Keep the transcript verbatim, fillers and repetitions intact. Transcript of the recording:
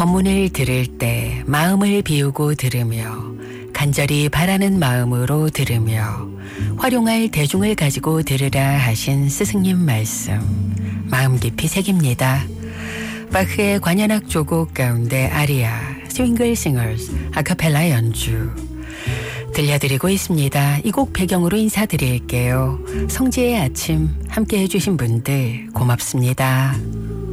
법문을 들을 때 마음을 비우고 들으며 간절히 바라는 마음으로 들으며 활용할 대중을 가지고 들으라 하신 스승님 말씀 마음 깊이 새깁니다. 바흐의 관현악 조곡 가운데 아리아, 스윙글 싱어스, 아카펠라 연주 들려드리고 있습니다. 이 곡 배경으로 인사드릴게요. 성지의 아침 함께 해주신 분들 고맙습니다.